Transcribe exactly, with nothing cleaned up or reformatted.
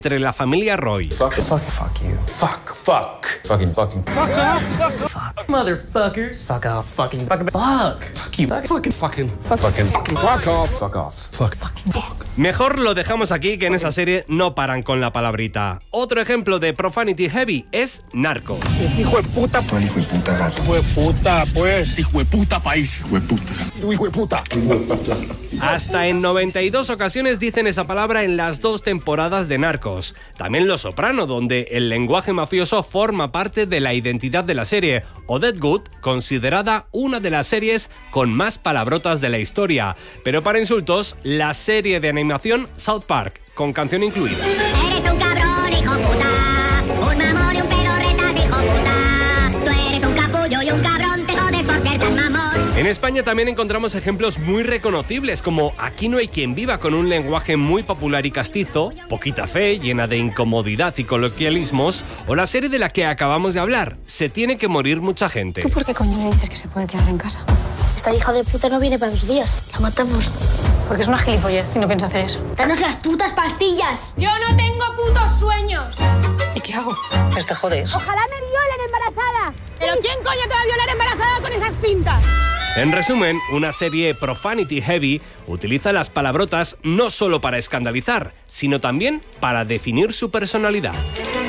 entre la familia Roy. Fuck, fuck, fuck you. Fuck, fuck. Fucking, fucking. Fuck off, fuck off. Fuck. Motherfuckers. Fuck off, fucking, fucking, fuck. Fuck you. Fucking, fucking, fucking, fucking, fuck off. Fuck off. Fuck, fucking, fuck. Mejor lo dejamos aquí, que en esa serie no paran con la palabrita. Otro ejemplo de Profanity Heavy es Narcos. Es hijo de puta. Tú el hijo de puta gato. Hijo de puta, pues. Hijo de puta país. Hijo de puta. Hijo de puta. Hasta en noventa y dos ocasiones dicen esa palabra en las dos temporadas de Narcos. También Los Soprano, donde el lenguaje mafioso forma parte de la identidad de la serie. O Dead Good, considerada una de las series con más palabrotas de la historia. Pero para insultos, la serie de animación South Park, con canción incluida. Eres un cabrón, hijo puta. Un mamón y un pedorretas, hijo puta. Tú eres un capullo y un cabrón, te jodes por ser tan mamón. En España también encontramos ejemplos muy reconocibles, como Aquí no hay quien viva, con un lenguaje muy popular y castizo, Poquita fe, llena de incomodidad y coloquialismos, o la serie de la que acabamos de hablar, Se tiene que morir mucha gente. ¿Tú por qué coño me dices que se puede quedar en casa? Esta hija de puta no viene para dos días. La matamos. Porque es una gilipollez y no pienso hacer eso. ¡Danos las putas pastillas! ¡Yo no tengo putos sueños! ¿Y qué hago? Pues te jodes. ¡Ojalá me violen embarazada! ¿Pero quién coño te va a violar embarazada con esas pintas? En resumen, una serie Profanity Heavy utiliza las palabrotas no solo para escandalizar, sino también para definir su personalidad.